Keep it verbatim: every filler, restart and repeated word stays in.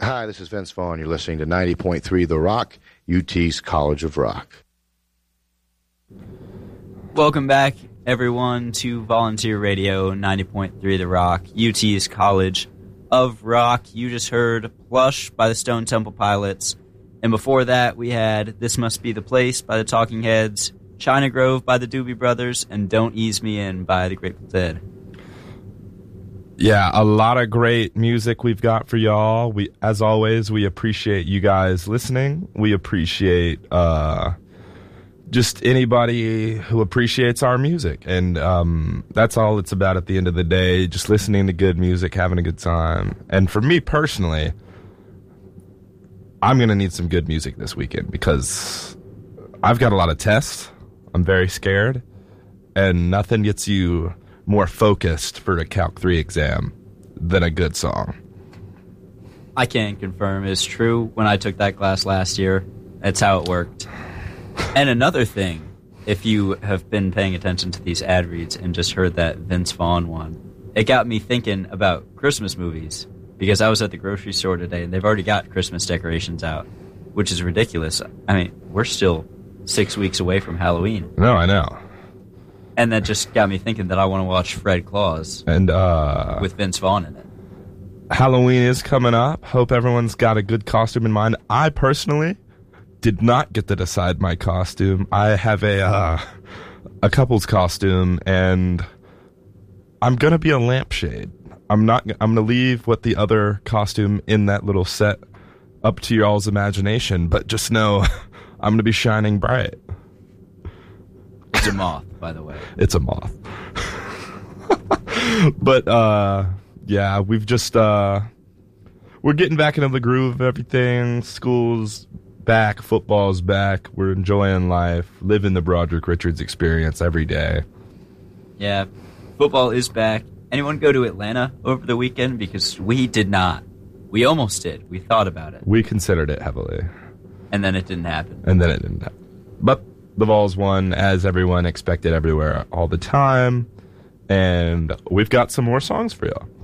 Hi, this is Vince Vaughn. You're listening to ninety point three The Rock, U T's College of Rock. Welcome back, everyone, to Volunteer Radio, ninety point three The Rock, U T's College of Rock. You just heard Plush by the Stone Temple Pilots. And before that, we had This Must Be the Place by the Talking Heads, China Grove by the Doobie Brothers, and Don't Ease Me In by the Grateful Dead. Yeah, a lot of great music we've got for y'all. We, as always, we appreciate you guys listening. We appreciate uh, just anybody who appreciates our music. And um, that's all it's about at the end of the day, just listening to good music, having a good time. And for me personally, I'm going to need some good music this weekend because I've got a lot of tests. I'm very scared. And nothing gets you more focused for a Calc three exam than a good song. I can confirm it's true. When I took that class last year, that's how it worked. And another thing, if you have been paying attention to these ad reads and just heard that Vince Vaughn one, it got me thinking about Christmas movies, because I was at the grocery store today and they've already got Christmas decorations out, which is ridiculous. I mean, we're still six weeks away from Halloween. No, I know. And that just got me thinking that I want to watch Fred Claus and uh, with Vince Vaughn in it. Halloween is coming up. Hope everyone's got a good costume in mind. I personally did not get to decide my costume. I have a uh, a couple's costume, and I'm gonna be a lampshade. I'm not. I'm gonna leave what the other costume in that little set up to y'all's imagination. But just know, I'm gonna be shining bright. It's a moth, by the way. It's a moth. But, uh, yeah, we've just, uh, we're getting back into the groove of everything. School's back, football's back. We're enjoying life, living the Broderick Richards experience every day. Yeah, football is back. Anyone go to Atlanta over the weekend? Because we did not. We almost did. We thought about it. We considered it heavily. And then it didn't happen. And then it didn't happen. But the Vols won, as everyone expected, everywhere, all the time. And we've got some more songs for y'all.